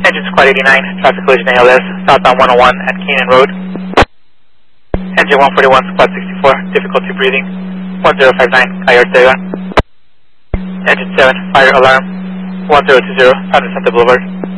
Engine Squad 89, traffic collision ALS, southbound 101 at Keenan Road. Engine 141, Squad 64, difficulty breathing, 1059, Calle Ortega. Engine 7, fire alarm, 1020, Fountain Santa Boulevard.